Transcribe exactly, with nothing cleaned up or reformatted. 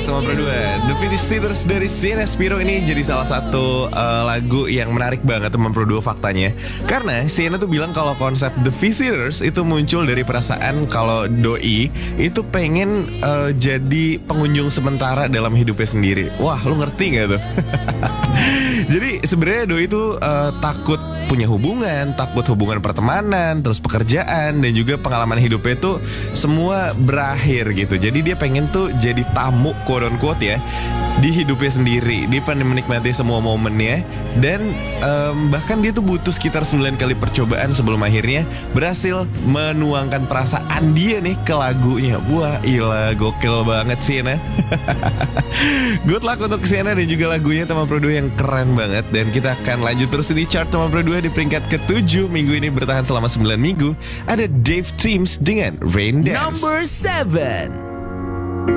teman berdua. The Visitors dari Sienna Spiro ini jadi salah satu uh, lagu yang menarik banget teman berdua faktanya. Karena Sienna tuh bilang kalau konsep The Visitors itu muncul dari perasaan kalau doi itu pengen uh, jadi pengunjung sementara dalam hidupnya sendiri. Wah, lu ngerti gak tuh? Jadi sebenarnya doi itu uh, takut punya hubungan, takut hubungan pertemanan, terus pekerjaan, dan juga pengalaman hidupnya itu semua berakhir gitu. Jadi dia pengen tuh jadi tamu quote unquote ya di hidupnya sendiri. Dia pengen menikmati semua momennya. Dan um, bahkan dia tuh butuh sekitar sembilan kali percobaan sebelum akhirnya berhasil menuangkan perasaan dia nih ke lagunya. Wah ilah, gokil banget sih nah. Good luck untuk Sienna dan juga lagunya teman berdua yang keren banget. Dan kita akan lanjut terus di chart teman berdua. Di peringkat ketujuh minggu ini bertahan selama sembilan minggu ada Dave Teams dengan Rain Dance. Number seven.